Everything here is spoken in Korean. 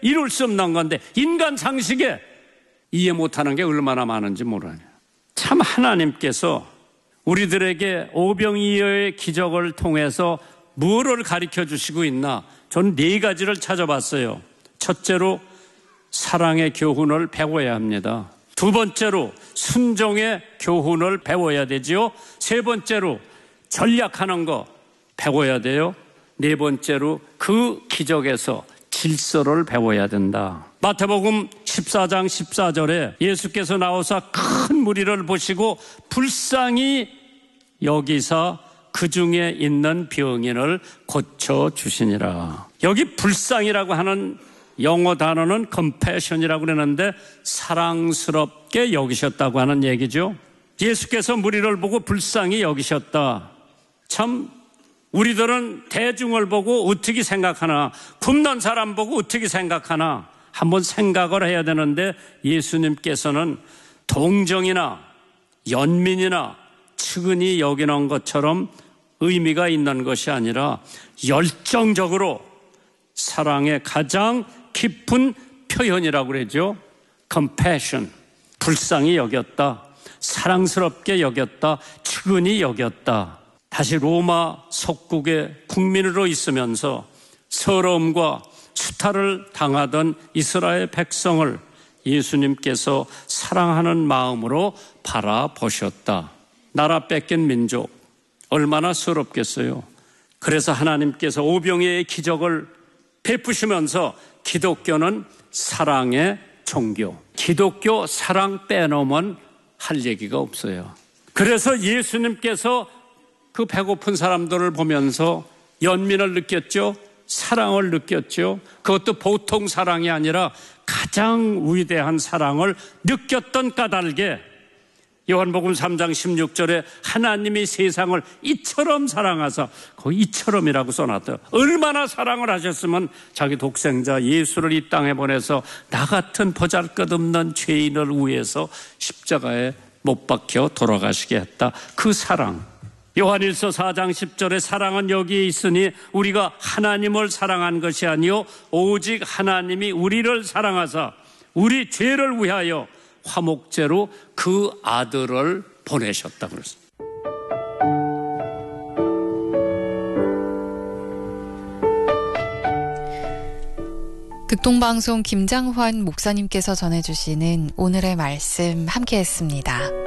이룰 수 없는 건데 인간 상식에 이해 못하는 게 얼마나 많은지 모르냐. 참 하나님께서 우리들에게 오병이어의 기적을 통해서 무엇을 가르쳐 주시고 있나? 저는 4가지를 찾아봤어요. 첫째로 사랑의 교훈을 배워야 합니다. 두 번째로 순종의 교훈을 배워야 되지요. 세 번째로 전략하는 거 배워야 돼요. 네 번째로 그 기적에서 질서를 배워야 된다. 마태복음 14장 14절에 예수께서 나오사 큰 무리를 보시고 불쌍히 여기사 그 중에 있는 병인을 고쳐주시니라. 여기 불쌍이라고 하는 영어 단어는 compassion이라고 그러는데 사랑스럽게 여기셨다고 하는 얘기죠. 예수께서 무리를 보고 불쌍히 여기셨다. 참 우리들은 대중을 보고 어떻게 생각하나, 굶는 사람 보고 어떻게 생각하나 한번 생각을 해야 되는데 예수님께서는 동정이나 연민이나 측은히 여기는 것처럼 의미가 있는 것이 아니라 열정적으로 사랑의 가장 깊은 표현이라고 그러죠. compassion, 불쌍히 여겼다, 사랑스럽게 여겼다, 측은히 여겼다. 다시 로마 속국의 국민으로 있으면서 서러움과 수탈을 당하던 이스라엘 백성을 예수님께서 사랑하는 마음으로 바라보셨다. 나라 뺏긴 민족 얼마나 서럽겠어요. 그래서 하나님께서 오병이어의 기적을 베푸시면서 기독교는 사랑의 종교, 기독교 사랑 빼놓으면 할 얘기가 없어요. 그래서 예수님께서 그 배고픈 사람들을 보면서 연민을 느꼈죠. 사랑을 느꼈죠. 그것도 보통 사랑이 아니라 가장 위대한 사랑을 느꼈던 까닭에 요한복음 3장 16절에 하나님이 세상을 이처럼 사랑하사, 거기 이처럼이라고 써놨대요. 얼마나 사랑을 하셨으면 자기 독생자 예수를 이 땅에 보내서 나 같은 보잘것없는 죄인을 위해서 십자가에 못 박혀 돌아가시게 했다. 그 사랑. 요한일서 4장 10절에 사랑은 여기에 있으니 우리가 하나님을 사랑한 것이 아니요 오직 하나님이 우리를 사랑하사 우리 죄를 위하여 화목제로 그 아들을 보내셨다 그랬습니다. 극동방송 김장환 목사님께서 전해주시는 오늘의 말씀 함께했습니다.